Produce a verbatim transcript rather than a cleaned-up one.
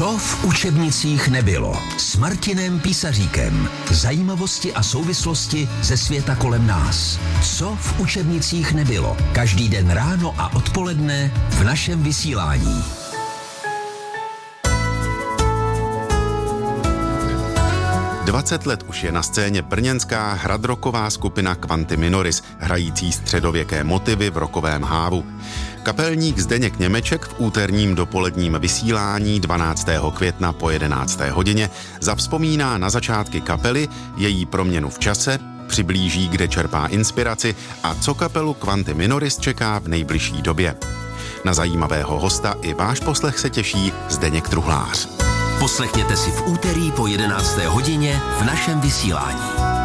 Co v učebnicích nebylo? S Martinem Písaříkem. Zajímavosti a souvislosti ze světa kolem nás. Co v učebnicích nebylo? Každý den ráno a odpoledne v našem vysílání. dvacet let už je na scéně brněnská hradrocková skupina Quanti Minoris, hrající středověké motivy v rockovém hávu. Kapelník Zdeněk Němeček v úterním dopoledním vysílání dvanáctého května po jedenácté hodině zavzpomíná na začátky kapely, její proměnu v čase, přiblíží, kde čerpá inspiraci a co kapelu Quanti Minoris čeká v nejbližší době. Na zajímavého hosta i váš poslech se těší Zdeněk Truhlář. Poslechněte si v úterý po jedenácté hodině v našem vysílání.